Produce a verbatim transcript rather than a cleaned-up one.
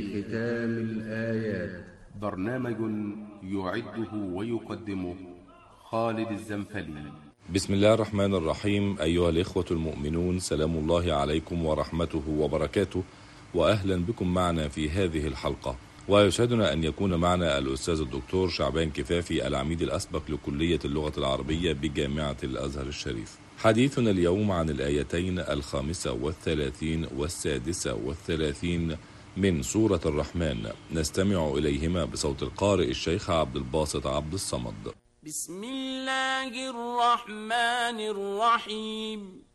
ختام الآيات. برنامج يعده ويقدمه خالد الزنفلي. بسم الله الرحمن الرحيم. أيها الإخوة المؤمنون، سلام الله عليكم ورحمته وبركاته، وأهلا بكم معنا في هذه الحلقة. ويسعدنا أن يكون معنا الأستاذ الدكتور شعبان كفافي، العميد الأسبق لكلية اللغة العربية بجامعة الأزهر الشريف. حديثنا اليوم عن الآيتين الخامسة والثلاثين والسادسة والثلاثين من سورة الرحمن، نستمع إليهما بصوت القارئ الشيخ عبد الباسط عبد الصمد. بسم الله الرحمن الرحيم.